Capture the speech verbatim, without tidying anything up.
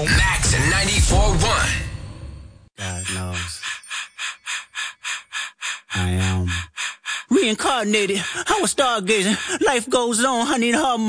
Max and ninety-four point one. God knows. I am reincarnated. I was stargazing. Life goes on. I need her.